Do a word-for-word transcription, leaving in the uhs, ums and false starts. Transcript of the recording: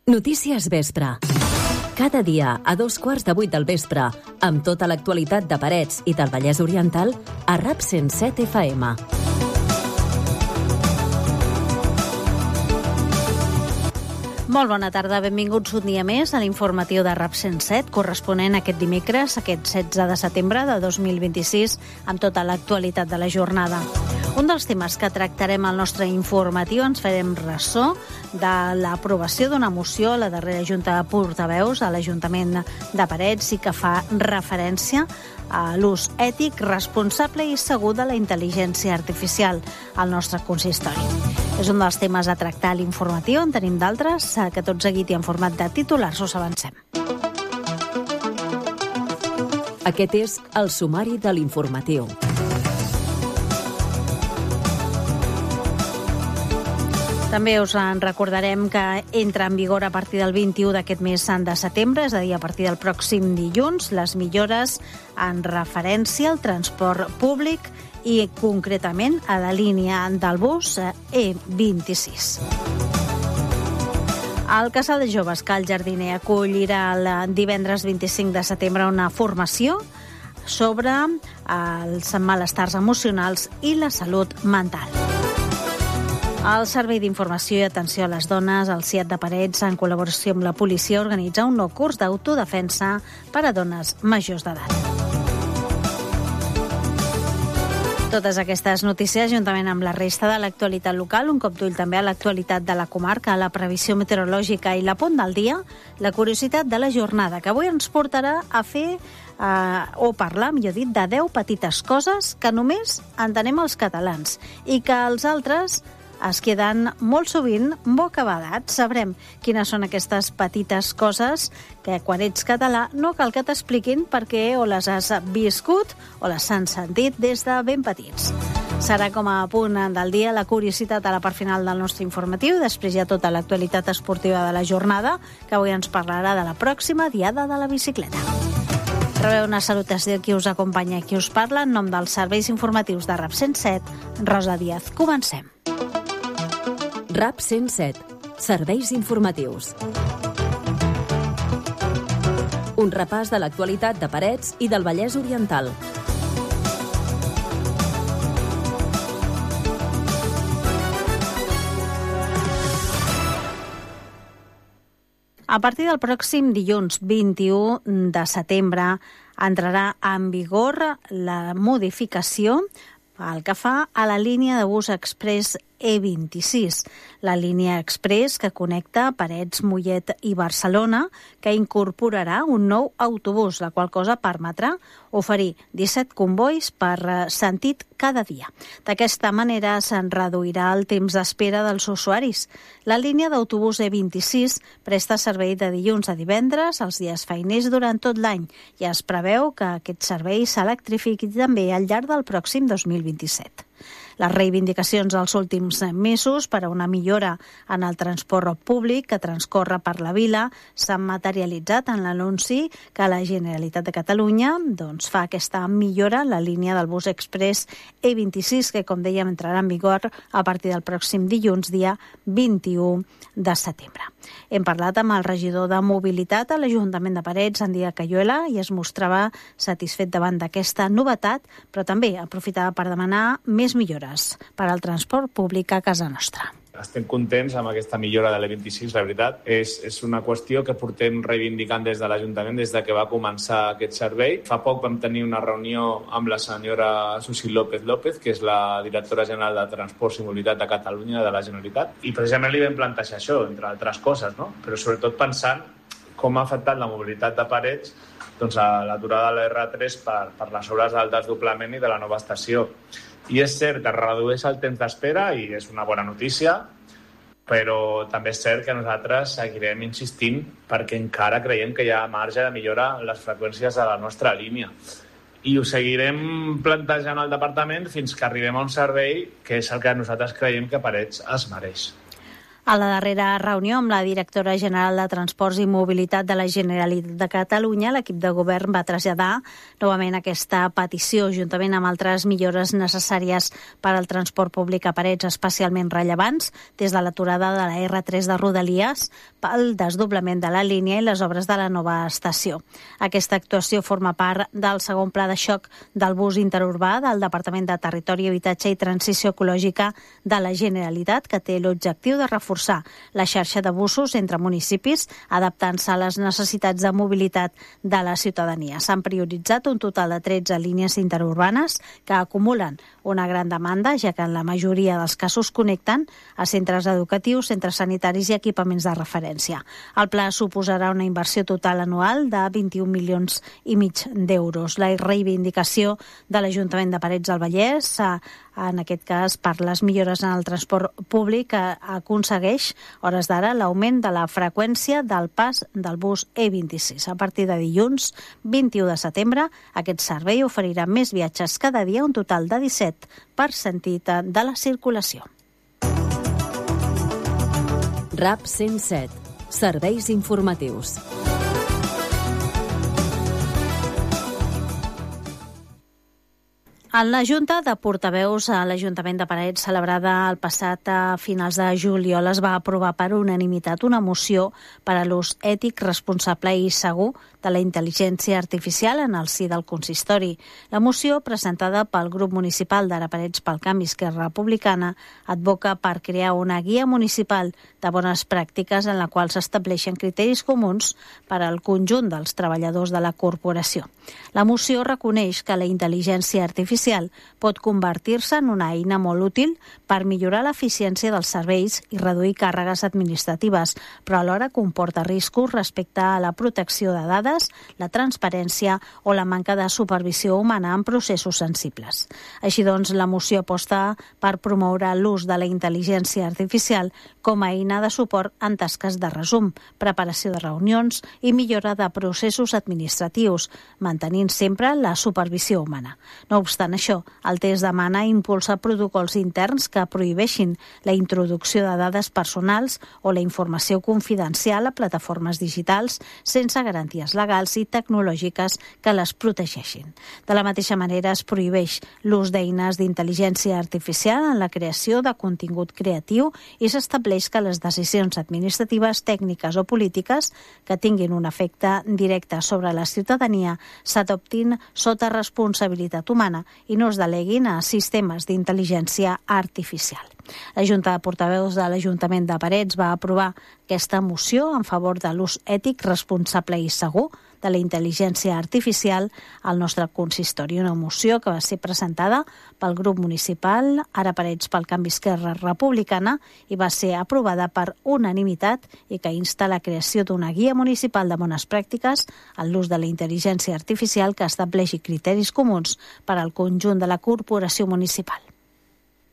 Notícies Vespre. Cada dia a dos quarts de vuit del vespre, amb tota l'actualitat de Parets i del Vallès Oriental, a RAP cent set F M. Molt bona tarda, benvinguts un dia més a l'informatiu de RAP cent set, corresponent aquest dimecres, aquest setze de setembre de dos mil vint-i-sis, amb tota l'actualitat de la jornada. Un dels temes que tractarem al nostre informatiu ens farem ressò de l'aprovació d'una moció a la darrera Junta de Portaveus a l'Ajuntament de Parets i que fa referència a l'ús ètic, responsable i segur de la intel·ligència artificial al nostre consistori. És un dels temes a tractar a l'informatiu, en tenim d'altres, que tot seguit i en format de titulars us avancem. Aquest és el sumari de l'informatiu. També us en recordarem que entra en vigor a partir del vint-i-u d'aquest mes de setembre, és a dir, a partir del pròxim dilluns, les millores en referència al transport públic i concretament a la línia del bus E vint-i-sis. El Casal de Joves Cal Jardiner acollirà el divendres vint-i-cinc de setembre una formació sobre els malestars emocionals i la salut mental. El Servei d'Informació i Atenció a les Dones, el SIAD de Parets, en col·laboració amb la policia, organitza un nou curs d'autodefensa per a dones majors d'edat. Totes aquestes notícies, juntament amb la resta de l'actualitat local, un cop d'ull també a l'actualitat de la comarca, la previsió meteorològica i la punt del dia, la curiositat de la jornada, que avui ens portarà a fer, eh, o parlar, millor dit, de deu petites coses que només entenem els catalans i que els altres es queden molt sovint bocabadats. Sabrem quines són aquestes petites coses que quan ets català no cal que t'expliquin perquè o les has viscut o les han sentit des de ben petits. Serà com a punt del dia la curiositat a la part final del nostre informatiu. Després hi ha tota l'actualitat esportiva de la jornada, que avui ens parlarà de la pròxima Diada de la Bicicleta. Rebeu una salutació qui us acompanya i qui us parla en nom dels serveis informatius de RAP cent set, Rosa Díaz. Comencem. RAP cent set. Serveis informatius. Un repàs de l'actualitat de Parets i del Vallès Oriental. A partir del pròxim dilluns vint-i-u de setembre entrarà en vigor la modificació pel que fa a la línia de bus express E vint-i-sis, la línia express que connecta Parets, Mollet i Barcelona, que incorporarà un nou autobús, la qual cosa permetrà oferir disset combois per sentit cada dia. D'aquesta manera se'n reduirà el temps d'espera dels usuaris. La línia d'autobús E vint-i-sis presta servei de dilluns a divendres, els dies feiners durant tot l'any, i es preveu que aquest servei s'electrifiqui també al llarg del pròxim dos mil vint-i-set. Les reivindicacions dels últims mesos per a una millora en el transport públic que transcorre per la vila s'han materialitzat en l'anunci que la Generalitat de Catalunya doncs, fa aquesta millora en la línia del bus express E vint-i-sis, que, com dèiem, entrarà en vigor a partir del pròxim dilluns, dia vint-i-u de setembre. Hem parlat amb el regidor de Mobilitat a l'Ajuntament de Parets, en Díaz Cayuela, i es mostrava satisfet davant d'aquesta novetat, però també aprofitava per demanar més millores per al transport públic a casa nostra. Estem contents amb aquesta millora de l'E vint-i-sis, la veritat. És, és una qüestió que portem reivindicant des de l'Ajuntament des de que va començar aquest servei. Fa poc vam tenir una reunió amb la senyora Susi López López, que és la directora general de Transports i Mobilitat de Catalunya de la Generalitat, i precisament li vam plantejar això, entre altres coses, no? Però sobretot pensant com ha afectat la mobilitat de Parets doncs, a l'aturada de l'R tres per, per les obres del desdoblament i de la nova estació. I és cert que redueix el temps d'espera i és una bona notícia, però també és cert que nosaltres seguirem insistint perquè encara creiem que hi ha marge de millora en les freqüències de la nostra línia. I ho seguirem plantejant al departament fins que arribem a un servei que és el que nosaltres creiem que Parets es mereix. A la darrera reunió amb la directora general de Transports i Mobilitat de la Generalitat de Catalunya, l'equip de govern va traslladar novament aquesta petició, juntament amb altres millores necessàries per al transport públic a parets especialment rellevants, des de l'aturada de la erre tres de Rodalies, pel desdoblament de la línia i les obres de la nova estació. Aquesta actuació forma part del segon pla de xoc del bus interurbà del Departament de Territori, Habitatge i Transició Ecològica de la Generalitat, que té l'objectiu de reforçar la xarxa de busos entre municipis, adaptant-se a les necessitats de mobilitat de la ciutadania. S'han prioritzat un total de tretze línies interurbanes que acumulen una gran demanda, ja que en la majoria dels casos connecten a centres educatius, centres sanitaris i equipaments de referència. El pla suposarà una inversió total anual de vint-i-un milions i mig d'euros. La reivindicació de l'Ajuntament de Parets del Vallès, en aquest cas per les millores en el transport públic, aconsegueix, hores d'ara, l'augment de la freqüència del pas del bus E vint-i-sis. A partir de dilluns vint-i-u de setembre, aquest servei oferirà més viatges cada dia, un total de disset per sentit de la circulació. RAP cent set. Serveis informatius. En la Junta de Portaveus a l'Ajuntament de Parets, celebrada el passat a finals de juliol, es va aprovar per unanimitat una moció per a l'ús ètic, responsable i segur de la intel·ligència artificial en el si del consistori. La moció, presentada pel grup municipal d'Ara Parets pel Canvi Esquerra Republicana, advoca per crear una guia municipal de bones pràctiques en la qual s'estableixen criteris comuns per al conjunt dels treballadors de la corporació. La moció reconeix que la intel·ligència artificial pot convertir-se en una eina molt útil per millorar l'eficiència dels serveis i reduir càrregues administratives, però alhora comporta riscos respecte a la protecció de dades, la transparència o la manca de supervisió humana en processos sensibles. Així doncs, la moció aposta per promoure l'ús de la intel·ligència artificial com a eina de suport en tasques de resum, preparació de reunions i millora de processos administratius, mantenint sempre la supervisió humana. No obstant això, el text demana impulsar protocols interns que prohibeixin la introducció de dades personals o la informació confidencial a plataformes digitals sense garanties legals i tecnològiques que les protegeixin. De la mateixa manera, es prohibeix l'ús d'eines d'intel·ligència artificial en la creació de contingut creatiu i s'estableix que les decisions administratives, tècniques o polítiques que tinguin un efecte directe sobre la ciutadania s'adoptin sota responsabilitat humana i no es deleguin a sistemes d'intel·ligència artificial. La Junta de Portaveus de l'Ajuntament de Parets va aprovar aquesta moció en favor de l'ús ètic, responsable i segur de la intel·ligència artificial al nostre consistori. Una moció que va ser presentada pel grup municipal Ara Parets pel Canvi Esquerra Republicana i va ser aprovada per unanimitat i que insta la creació d'una guia municipal de bones pràctiques en l'ús de la intel·ligència artificial que estableixi criteris comuns per al conjunt de la corporació municipal.